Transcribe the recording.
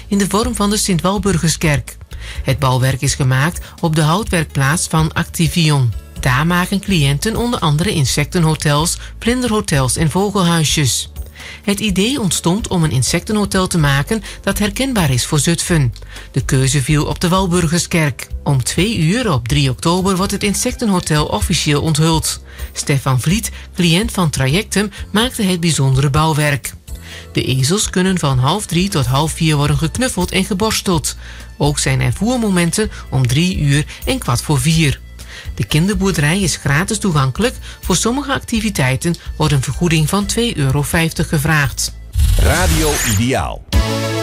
in de vorm van de Sint-Walburgiskerk. Het bouwwerk is gemaakt op de houtwerkplaats van Activion. Daar maken cliënten onder andere insectenhotels, vlinderhotels en vogelhuisjes. Het idee ontstond om een insectenhotel te maken dat herkenbaar is voor Zutphen. De keuze viel op de Walburgiskerk. Om 2 uur op 3 oktober wordt het insectenhotel officieel onthuld. Stefan Vliet, cliënt van Trajectum, maakte het bijzondere bouwwerk. De ezels kunnen van 2:30 tot 3:30 worden geknuffeld en geborsteld. Ook zijn er voermomenten om 3 uur en 3:15. De kinderboerderij is gratis toegankelijk. Voor sommige activiteiten wordt een vergoeding van €2,50 gevraagd. Radio Ideaal.